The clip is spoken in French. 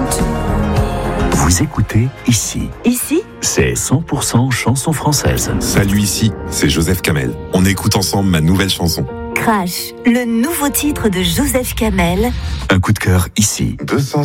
Vous écoutez Ici. Ici, C'est 100% chanson française. Salut, ici, c'est Joseph Kamel. On écoute ensemble ma nouvelle chanson. Crash, le nouveau titre de Joseph Kamel. Un coup de cœur ici. 200